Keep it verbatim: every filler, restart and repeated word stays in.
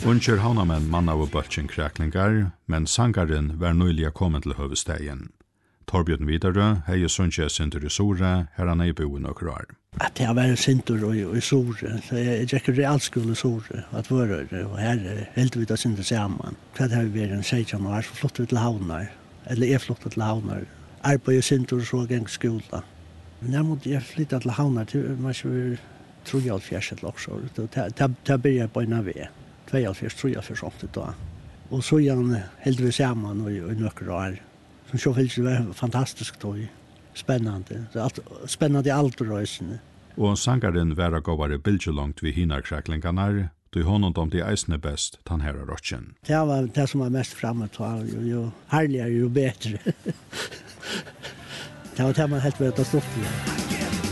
Unger havnamenn manna og bøltjen kreklingar, men sangaren var nøylig kommet til høvestegjen. Torbjørn Vidarø hei sunnkje sindur i Sore, her han er bo i nokre år. At jeg var sindur i, i Sore, så jeg gikk realskole i Sore, at våre, og her helt vi da sindur sammen. Hva har vi vært en seksten år, så flott vi til Havnar, eller jeg flott til Havnar. Arbeid i sindur og så geng skola. Men jeg måtte jeg flytta til Havnar, til man ikke tror jeg fjers et loksår, det begynner på en av vi. Tveialfjers, tror jeg først åttet da. Og så igjen helt vi sammen i, i nøkker år. Som så fyllt det var fantastisk tog. Spennende. Alt, spennende i alt røysene. Og sangaren var gåvare bildjelongt vid hinar kreklingarna, du honom de de eisne best tan her av rotchen. Det var det som var mest framme til, jo, jo herligere, jo bedre. Det var det man helt vet å stå til.